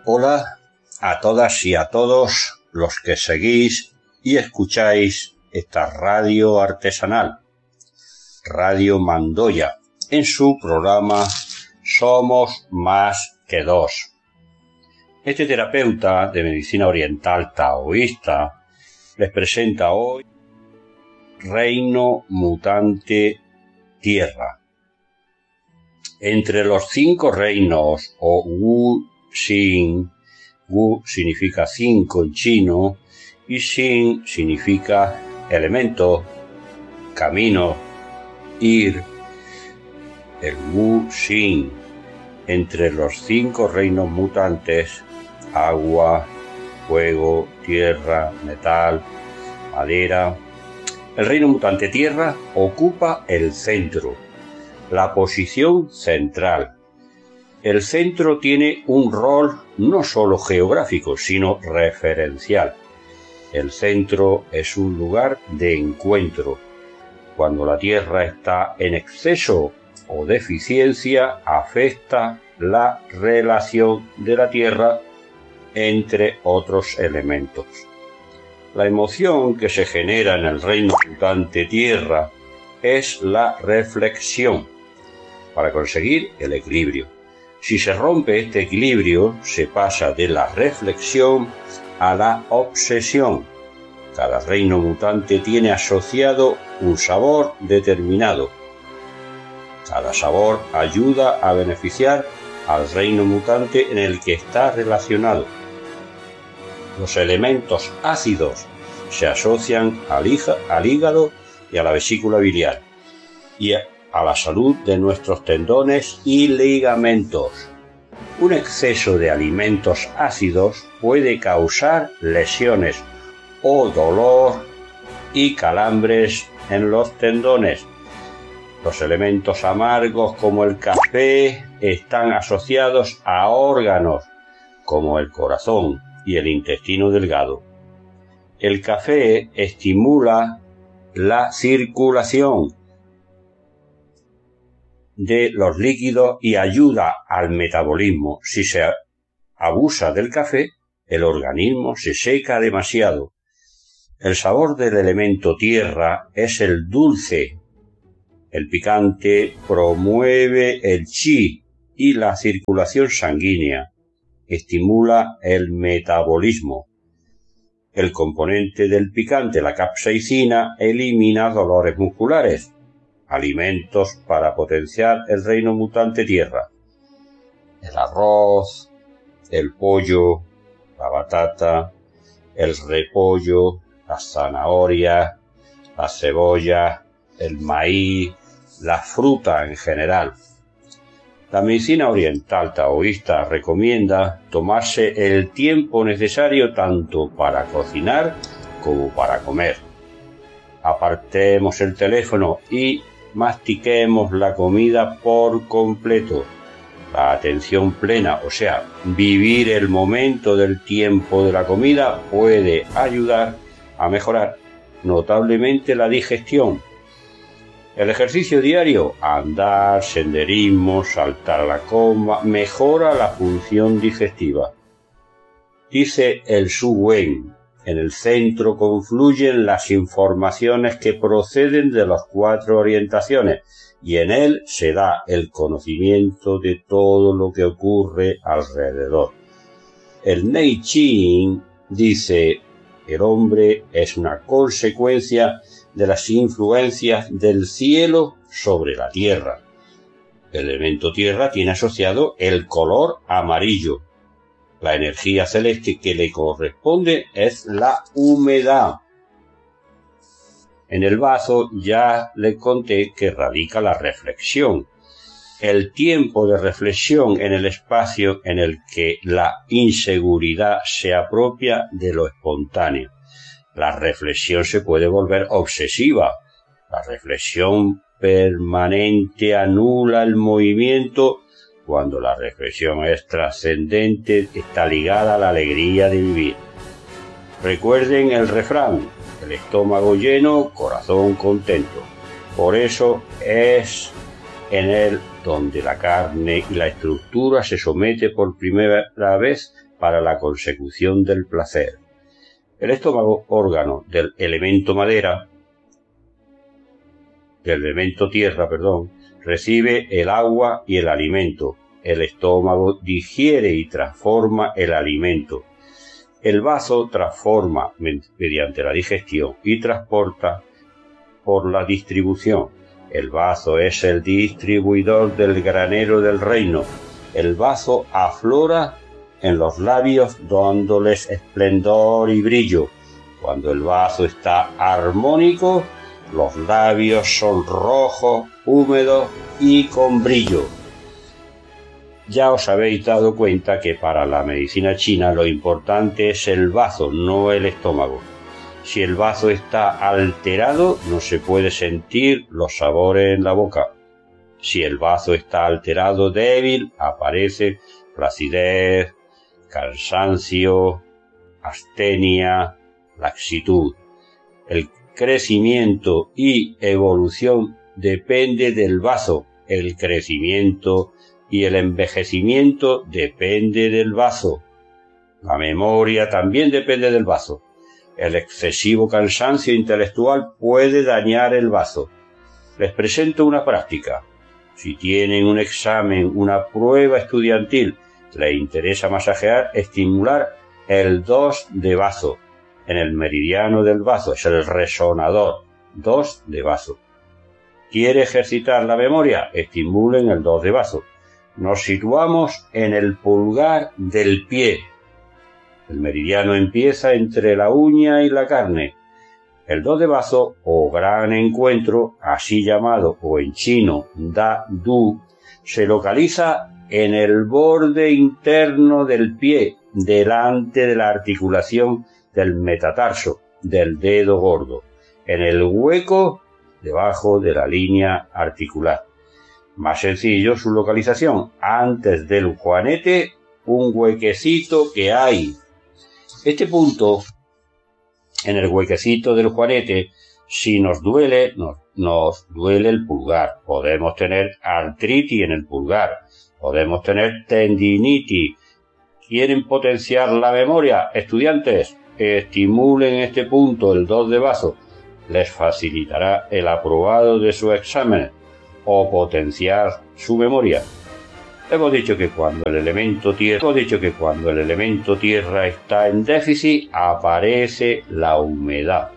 Hola a todas y a todos los que seguís y escucháis esta radio artesanal, Radio Mandoya, en su programa Somos Más que Dos. Este terapeuta de medicina oriental taoísta les presenta hoy Reino Mutante Tierra. Entre los 5 reinos o Wu Xin, Wu significa 5 en chino y Xin significa elemento, camino, ir. El Wu Xin, entre los 5 reinos mutantes, agua, fuego, tierra, metal, madera. El reino mutante tierra ocupa el centro, la posición central. El centro tiene un rol no solo geográfico, sino referencial. El centro es un lugar de encuentro. Cuando la Tierra está en exceso o deficiencia, afecta la relación de la Tierra entre otros elementos. La emoción que se genera en el reino mutante Tierra es la reflexión, para conseguir el equilibrio. Si se rompe este equilibrio, se pasa de la reflexión a la obsesión. Cada reino mutante tiene asociado un sabor determinado. Cada sabor ayuda a beneficiar al reino mutante en el que está relacionado. Los elementos ácidos se asocian al hígado y a la vesícula biliar y a la salud de nuestros tendones y ligamentos. Un exceso de alimentos ácidos puede causar lesiones o dolor y calambres en los tendones. Los elementos amargos como el café están asociados a órganos como el corazón y el intestino delgado. El café estimula la circulación de los líquidos y ayuda al metabolismo. Si se abusa del café, el organismo se seca demasiado. El sabor del elemento tierra es el dulce. El picante promueve el chi y la circulación sanguínea. Estimula el metabolismo. El componente del picante, la capsaicina, elimina dolores musculares. Alimentos para potenciar el reino mutante tierra: el arroz, el pollo, la batata, el repollo, las zanahorias, la cebolla, el maíz, la fruta en general. La medicina oriental taoísta recomienda tomarse el tiempo necesario tanto para cocinar como para comer. Apartemos el teléfono y mastiquemos la comida por completo. La atención plena, o sea, vivir el momento del tiempo de la comida, puede ayudar a mejorar notablemente la digestión. El ejercicio diario, andar, senderismo, saltar a la cama, mejora la función digestiva. Dice el Zhu Wen: en el centro confluyen las informaciones que proceden de las 4 orientaciones y en él se da el conocimiento de todo lo que ocurre alrededor. El Nei Ching dice: el hombre es una consecuencia de las influencias del cielo sobre la tierra. El elemento tierra tiene asociado el color amarillo. La energía celeste que le corresponde es la humedad. En el vaso ya le conté que radica la reflexión. El tiempo de reflexión en el espacio en el que la inseguridad se apropia de lo espontáneo. La reflexión se puede volver obsesiva. La reflexión permanente anula el movimiento. Cuando la reflexión es trascendente, está ligada a la alegría de vivir. Recuerden el refrán: el estómago lleno, corazón contento. Por eso es en él donde la carne y la estructura se somete por primera vez para la consecución del placer. El estómago, órgano del elemento madera, del elemento tierra, recibe el agua y el alimento. El estómago digiere y transforma el alimento. El vaso transforma mediante la digestión y transporta por la distribución. El vaso es el distribuidor del granero del reino. El vaso aflora en los labios dándoles esplendor y brillo. Cuando el vaso está armónico, los labios son rojos, húmedos y con brillo. Ya os habéis dado cuenta que para la medicina china lo importante es el vaso, no el estómago. Si el vaso está alterado, no se puede sentir los sabores en la boca. Si el vaso está alterado, débil, aparece flacidez, cansancio, astenia, laxitud. El crecimiento y evolución depende del vaso. El crecimiento y el envejecimiento depende del vaso. La memoria también depende del vaso. El excesivo cansancio intelectual puede dañar el vaso. Les presento una práctica. Si tienen un examen, una prueba estudiantil, les interesa masajear, estimular el 2 de vaso. En el meridiano del vaso es el resonador, 2 de vaso. ¿Quiere ejercitar la memoria? Estimulen el 2 de vaso. Nos situamos en el pulgar del pie. El meridiano empieza entre la uña y la carne. El 2 de vaso o gran encuentro, así llamado o en chino da du, se localiza en el borde interno del pie, delante de la articulación del metatarso, del dedo gordo, en el hueco debajo de la línea articular. Más sencillo su localización, antes del juanete, un huequecito que hay. Este punto, en el huequecito del juanete, si nos duele, nos duele el pulgar. Podemos tener artritis en el pulgar, podemos tener tendinitis. ¿Quieren potenciar la memoria? Estudiantes, estimulen este punto, el 2 de vaso. Les facilitará el aprobado de su examen o potenciar su memoria. Hemos dicho que cuando el elemento tierra está en déficit, aparece la humedad.